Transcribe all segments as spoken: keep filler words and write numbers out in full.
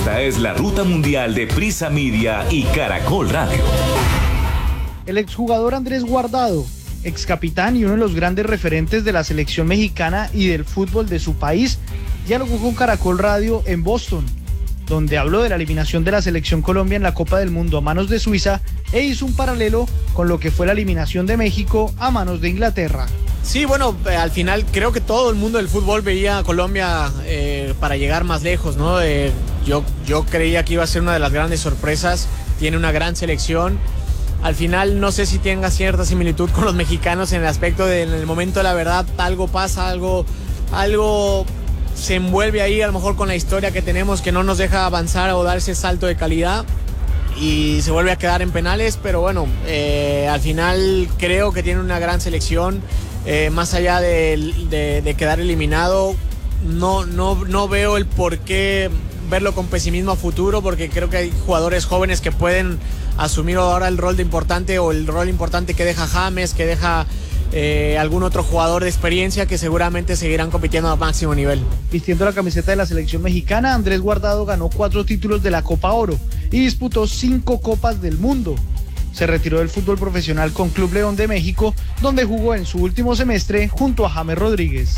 Esta es la Ruta Mundial de Prisa Media y Caracol Radio. El exjugador Andrés Guardado, ex capitán y uno de los grandes referentes de la selección mexicana y del fútbol de su país, dialogó con Caracol Radio en Boston, donde habló de la eliminación de la selección Colombia en la Copa del Mundo a manos de Suiza e hizo un paralelo con lo que fue la eliminación de México a manos de Inglaterra. Sí, bueno, eh, al final creo que todo el mundo del fútbol veía a Colombia eh, para llegar más lejos, ¿no? Eh, yo, yo creía que iba a ser una de las grandes sorpresas, tiene una gran selección. Al final no sé si tenga cierta similitud con los mexicanos en el aspecto de en el momento de la verdad algo pasa, algo, algo se envuelve ahí a lo mejor con la historia que tenemos que no nos deja avanzar o dar ese salto de calidad y se vuelve a quedar en penales, pero bueno, eh, al final creo que tiene una gran selección, eh, más allá de, de, de quedar eliminado, no, no, no veo el por qué verlo con pesimismo a futuro, porque creo que hay jugadores jóvenes que pueden asumir ahora el rol de importante o el rol importante que deja James, que deja eh, algún otro jugador de experiencia que seguramente seguirán compitiendo a máximo nivel. Vistiendo la camiseta de la selección mexicana, Andrés Guardado ganó cuatro títulos de la Copa Oro y disputó cinco Copas del Mundo. Se retiró del fútbol profesional con Club León de México, donde jugó en su último semestre junto a James Rodríguez.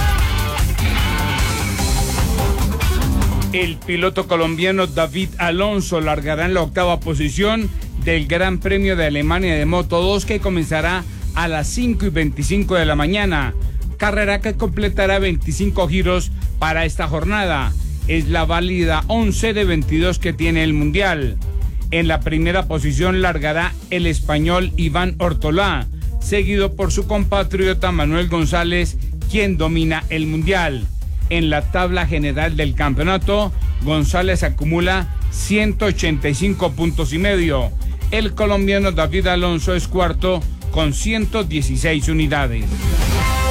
El piloto colombiano David Alonso largará en la octava posición del Gran Premio de Alemania de Moto dos, que comenzará a las cinco y veinticinco de la mañana. Carrera que completará veinticinco giros para esta jornada. Es la válida once de veintidós que tiene el Mundial. En la primera posición largará el español Iván Ortolá, seguido por su compatriota Manuel González, quien domina el Mundial. En la tabla general del campeonato, González acumula ciento ochenta y cinco puntos y medio. El colombiano David Alonso es cuarto con ciento dieciséis unidades.